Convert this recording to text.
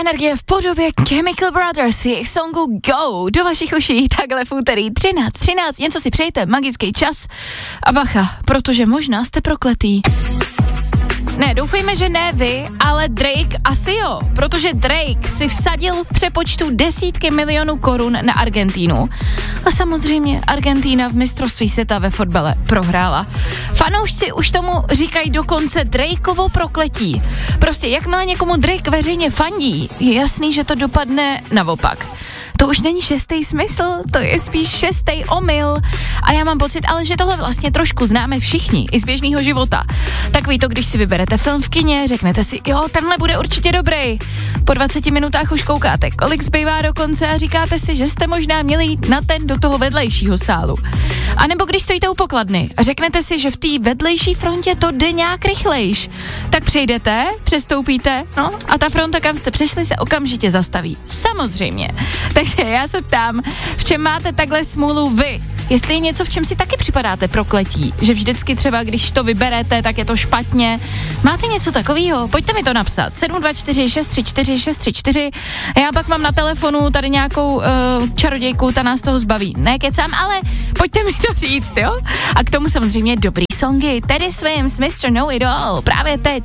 energie v podobě Chemical Brothers, jejich songu Go do vašich uší takhle v úterý 13, něco si přejte, magický čas a bacha, protože možná jste prokletý. Ne, doufejme, že ne vy, ale Drake asi jo, protože Drake si vsadil v přepočtu desítky milionů korun na Argentínu. A samozřejmě Argentína v mistrovství světa ve fotbale prohrála. Fanoušci už tomu říkají dokonce Drakeovo prokletí. Prostě jakmile někomu Drake veřejně fandí, je jasný, že to dopadne naopak. To už není šestý smysl, to je spíš šestý omyl. A já mám pocit, ale že tohle vlastně trošku známe všichni, i z běžného života. Takový to, když si vyberete film v kině, řeknete si, jo, tenhle bude určitě dobrý. Po 20 minutách už koukáte, kolik zbývá do konce a říkáte si, že jste možná měli jít na ten do toho vedlejšího sálu. A nebo když stojíte u pokladny a řeknete si, že v té vedlejší frontě to jde nějak rychlejš, tak přejdete, přestoupíte, no a ta fronta, kam jste přešli, se okamžitě zastaví. Samozřejmě. Takže já se ptám, v čem máte takhle smůlu vy? Jestli je něco, v čem si taky připadáte prokletí, že vždycky třeba, když to vyberete, tak je to špatně. Máte něco takového? Pojďte mi to napsat. 724 634 634. Já pak mám na telefonu tady nějakou čarodějku, ta nás toho zbaví. Ne, kecám, ale pojďte mi to říct, jo? A k tomu samozřejmě dobrý songy. Tedy Swims, Mr. Know It All. Právě teď.